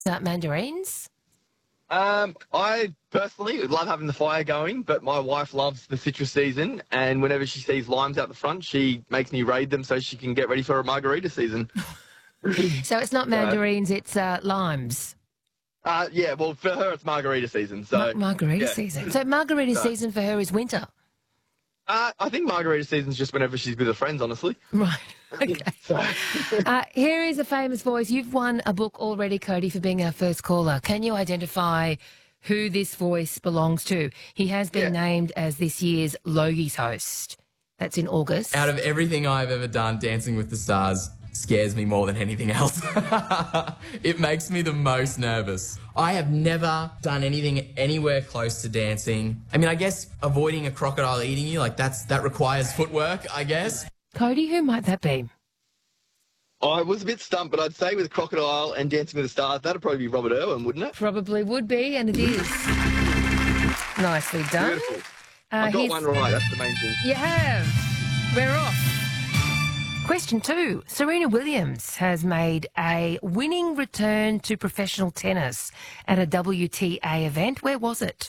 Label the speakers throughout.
Speaker 1: Mandarins?
Speaker 2: I personally love having the fire going, but my wife loves the citrus season, and whenever she sees limes out the front, she makes me raid them so she can get ready for a margarita season.
Speaker 1: So it's not mandarins, it's limes.
Speaker 2: Yeah, well, for her, it's margarita season. So
Speaker 1: Margarita
Speaker 2: yeah.
Speaker 1: season. So margarita season for her is winter.
Speaker 2: I think margarita season's just whenever she's with her friends, honestly.
Speaker 1: Right. Okay.
Speaker 2: So,
Speaker 1: Here is a famous voice. You've won a book already, Cody, for being our first caller. Can you identify who this voice belongs to? He has been named as this year's Logies host. That's in August.
Speaker 3: Out of everything I've ever done, Dancing with the Stars scares me more than anything else. It makes me the most nervous. I have never done anything anywhere close to dancing. I mean, I guess avoiding a crocodile eating you, like that requires footwork, I guess.
Speaker 1: Cody, who might that be?
Speaker 2: I was a bit stumped, but I'd say with Crocodile and Dancing with the Stars, that'd probably be Robert Irwin, wouldn't it?
Speaker 1: Probably would be, and it is. Nicely done.
Speaker 2: Beautiful. I got one right, that's the main thing.
Speaker 1: You have. We're off. Question 2. Serena Williams has made a winning return to professional tennis at a WTA event. Where was it?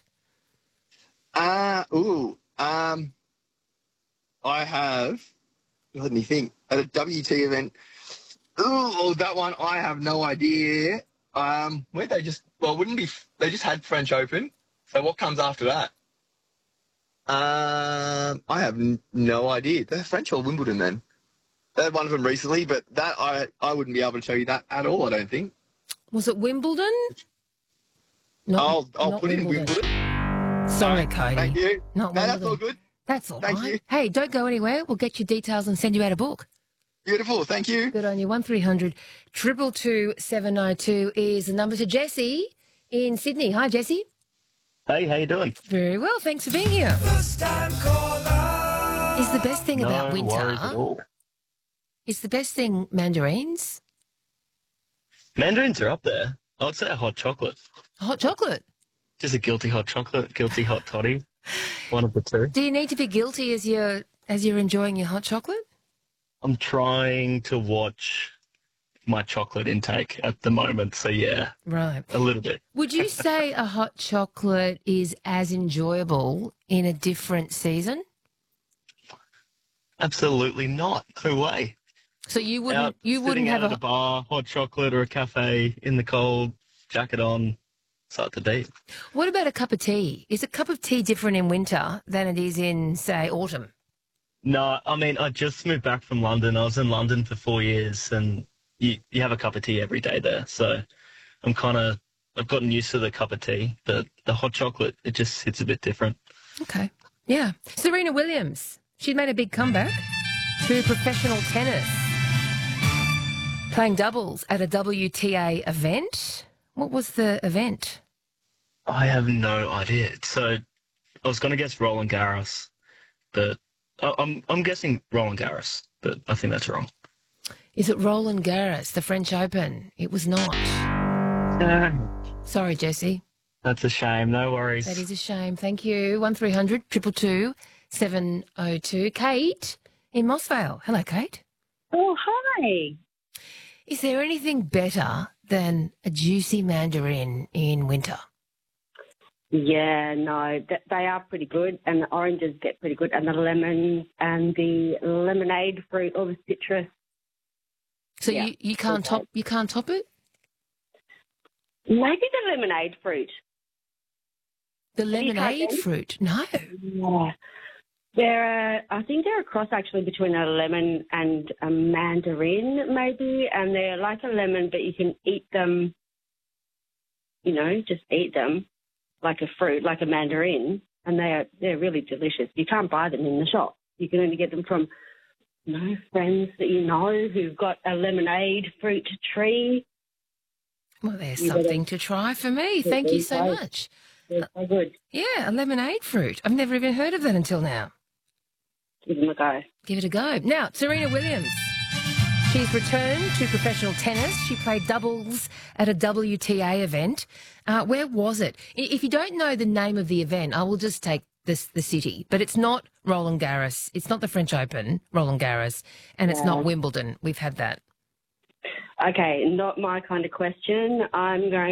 Speaker 2: I have, let me think, at a WT event. That one, I have no idea. Where they just, they just had French Open. So what comes after that? I have no idea. They're French or Wimbledon then? They had one of them recently, but that I wouldn't be able to tell you that at all, I don't think.
Speaker 1: Was it Wimbledon?
Speaker 2: I'll put it in Wimbledon.
Speaker 1: Sorry, Cody.
Speaker 2: Thank you.
Speaker 1: Not
Speaker 2: that's
Speaker 1: Wimbledon.
Speaker 2: all good.
Speaker 1: That's all
Speaker 2: Thank
Speaker 1: right.
Speaker 2: you.
Speaker 1: Hey, don't go anywhere. We'll get your details and send you out a book.
Speaker 2: Beautiful. Thank you.
Speaker 1: Good on you. 1300 222 792 is the number to Jesse in Sydney. Hi, Jesse.
Speaker 4: Hey, how you doing?
Speaker 1: Very well. Thanks for being here. Is the best thing about winter?
Speaker 4: No worries at all.
Speaker 1: Is the best thing mandarins?
Speaker 4: Mandarins are up there. I would say hot chocolate.
Speaker 1: Hot chocolate?
Speaker 4: Just a guilty hot chocolate, guilty hot toddy. One of the two.
Speaker 1: Do you need to be guilty as you're enjoying your hot chocolate?
Speaker 4: I'm trying to watch my chocolate intake at the moment, so yeah.
Speaker 1: Right.
Speaker 4: A little bit.
Speaker 1: Would you say a hot chocolate is as enjoyable in a different season?
Speaker 4: Absolutely not. No way.
Speaker 1: So you wouldn't
Speaker 4: Sitting
Speaker 1: have
Speaker 4: out at a bar, hot chocolate or a cafe in the cold, jacket on, start the date.
Speaker 1: What about a cup of tea? Is a cup of tea different in winter than it is in, say, autumn?
Speaker 4: No, I mean, I just moved back from London. I was in London for 4 years, and you have a cup of tea every day there. So I've gotten used to the cup of tea, but the hot chocolate, it just hits a bit different.
Speaker 1: Okay. Yeah. Serena Williams, she'd made a big comeback to professional tennis, playing doubles at a WTA event. What was the event?
Speaker 4: I have no idea. So I was going to guess Roland Garros, but I'm guessing Roland Garros, but I think that's wrong.
Speaker 1: Is it Roland Garros, the French Open? It was not. Sorry, Jesse.
Speaker 4: That's a shame. No worries.
Speaker 1: That is a shame. Thank you. 1300 222 702. Kate in Mossvale. Hello, Kate.
Speaker 5: Oh, hi.
Speaker 1: Is there anything better than a juicy mandarin in winter?
Speaker 5: Yeah, no, they are pretty good, and the oranges get pretty good, and the lemons and the lemonade fruit, all the citrus.
Speaker 1: So you can't top it?
Speaker 5: Maybe the lemonade fruit.
Speaker 1: The lemonade fruit? No.
Speaker 5: Yeah. I think they're a cross actually between a lemon and a mandarin maybe, and they're like a lemon, but you can eat them, just eat them like a fruit, like a mandarin, and they're really delicious. You can't buy them in the shop. You can only get them from, friends that you know who've got a lemonade fruit tree.
Speaker 1: Well, there's something to try for me. Thank you so much.
Speaker 5: They're so good.
Speaker 1: Yeah, a lemonade fruit. I've never even heard of that until now.
Speaker 5: Give them a go.
Speaker 1: Give it a go. Now, Serena Williams. She's returned to professional tennis. She played doubles at a WTA event. Where was it? If you don't know the name of the event, I will just take the city. But it's not Roland Garros. It's not the French Open, Roland Garros. And it's not Wimbledon. We've had that.
Speaker 5: Okay, not my kind of question. I'm going